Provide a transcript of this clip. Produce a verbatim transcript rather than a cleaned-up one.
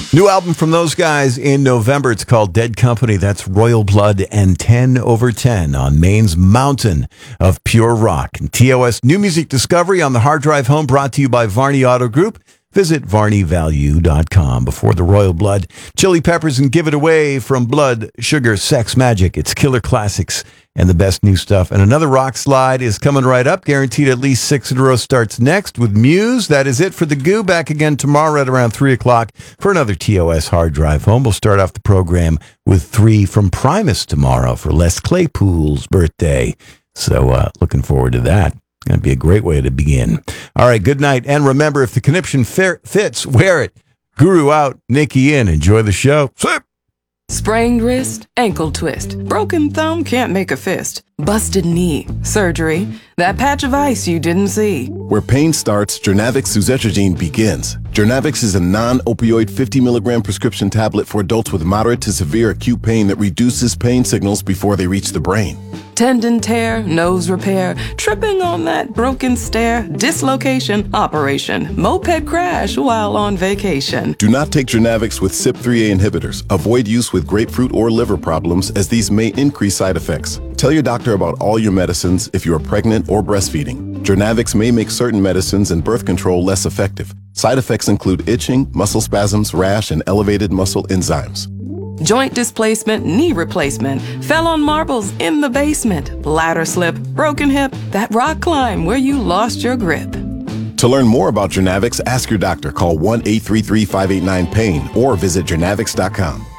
New album from those guys in November. It's called Dead Company. That's Royal Blood and ten over ten on Maine's mountain of pure rock. And T O S New Music Discovery on the hard drive home, brought to you by Varney Auto Group. Visit varney value dot com. Before the Royal Blood, Chili Peppers and Give It Away from Blood, Sugar, Sex, Magic. It's killer classics and the best new stuff. And another rock slide is coming right up. Guaranteed at least six in a row starts next with Muse. That is it for The Goo. Back again tomorrow at around three o'clock for another T O S Hard Drive Home. We'll start off the program with three from Primus tomorrow for Les Claypool's birthday. So uh, looking forward to that. Going to be a great way to begin. All right, good night. And remember, if the conniption fa- fits, wear it. Guru out, Nikki in. Enjoy the show. Slip. Sprained wrist, ankle twist, broken thumb, can't make a fist, busted knee, surgery, that patch of ice you didn't see. Where pain starts, Jernavix suzetrigine begins. Jernavix is a non-opioid fifty milligram prescription tablet for adults with moderate to severe acute pain that reduces pain signals before they reach the brain. Tendon tear, nose repair, tripping on that broken stair, dislocation, operation, moped crash while on vacation. Do not take Jernavix with C Y P three A inhibitors. Avoid use with grapefruit or liver problems, as these may increase side effects. Tell your doctor about all your medicines if you are pregnant or breastfeeding. Jernavix may make certain medicines and birth control less effective. Side effects include itching, muscle spasms, rash, and elevated muscle enzymes. Joint displacement, knee replacement, fell on marbles in the basement, ladder slip, broken hip, that rock climb where you lost your grip. To learn more about Jernavix, ask your doctor. Call one eight three three, five eight nine, PAIN or visit jernavix dot com.